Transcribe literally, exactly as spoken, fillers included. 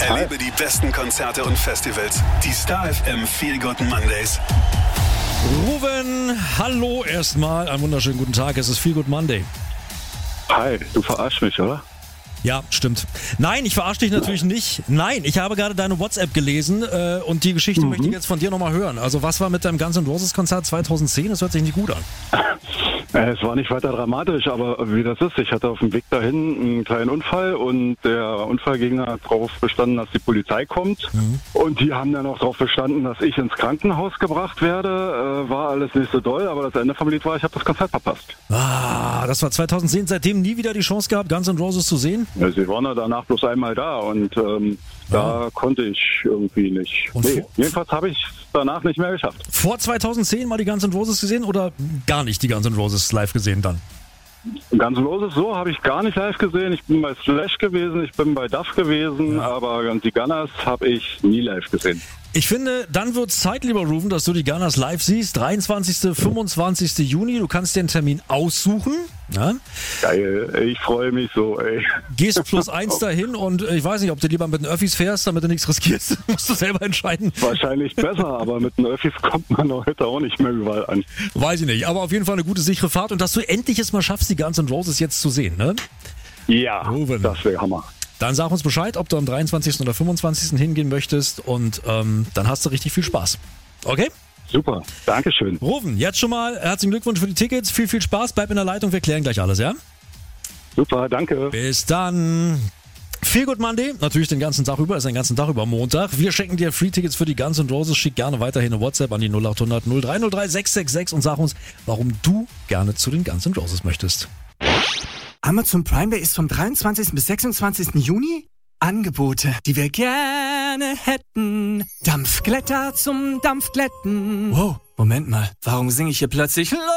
Erlebe die besten Konzerte und Festivals. Die Star F M Feel Good Mondays. Ruben, hallo erstmal. Einen wunderschönen guten Tag. Es ist Feel Good Monday. Hi, du verarschst mich, oder? Ja, stimmt. Nein, ich verarsche dich natürlich nicht. Nein, ich habe gerade deine WhatsApp gelesen äh, und die Geschichte mhm. möchte ich jetzt von dir nochmal hören. Also was war mit deinem Guns N' Roses Konzert zwanzig zehn? Das hört sich nicht gut an. Es war nicht weiter dramatisch, aber wie das ist, ich hatte auf dem Weg dahin einen kleinen Unfall und der Unfallgegner hat darauf bestanden, dass die Polizei kommt. Mhm. Und die haben dann auch darauf bestanden, dass ich ins Krankenhaus gebracht werde. Äh, war alles nicht so doll, aber das Ende vom Lied war, ich habe das Konzert verpasst. Ah, das war zwanzig zehn. Seitdem nie wieder die Chance gehabt, Guns N' Roses zu sehen? Ja, sie waren ja danach bloß einmal da und ähm, ja. da konnte ich irgendwie nicht. Und nee, vor- jedenfalls habe ich es danach nicht mehr geschafft. Vor zwanzig zehn mal die Guns N' Roses gesehen oder gar nicht die Guns N' Roses live gesehen dann? Guns N' Roses so habe ich gar nicht live gesehen. Ich bin bei Slash gewesen, ich bin bei Duff gewesen, Ja. aber die Gunners habe ich nie live gesehen. Ich finde, dann wird es Zeit, lieber Ruben, dass du die Gunners live siehst. dreiundzwanzigsten fünfundzwanzigsten Juni. Du kannst dir einen Termin aussuchen. Ja? Geil, ich freue mich so, ey. Gehst plus eins dahin und ich weiß nicht, ob du lieber mit den Öffis fährst, damit du nichts riskierst. Musst du selber entscheiden. Wahrscheinlich besser, aber mit den Öffis kommt man heute auch nicht mehr überall an. Weiß ich nicht, aber auf jeden Fall eine gute, sichere Fahrt und dass du endlich es mal schaffst, die Guns N' Roses jetzt zu sehen, ne? Ja, Ruben. das wäre Hammer. Dann sag uns Bescheid, ob du am dreiundzwanzigsten oder fünfundzwanzigsten hingehen möchtest und ähm, dann hast du richtig viel Spaß. Okay? Super, Dankeschön. Ruben, jetzt schon mal herzlichen Glückwunsch für die Tickets. Viel, viel Spaß. Bleib in der Leitung, wir klären gleich alles, ja? Super, danke. Bis dann. Feel Good Monday, natürlich den ganzen Tag über, ist den ganzen Tag über Montag. Wir schenken dir Free-Tickets für die Guns N' Roses. Schick gerne weiterhin eine WhatsApp an die null acht hundert null drei null drei sechs sechs sechs und sag uns, warum du gerne zu den Guns N' Roses möchtest. Amazon Prime Day ist vom dreiundzwanzigsten bis sechsundzwanzigsten Juni. Angebote, die wir gerne hätten. Dampfglätter zum Dampfglätten. Wow, Moment mal, warum singe ich hier plötzlich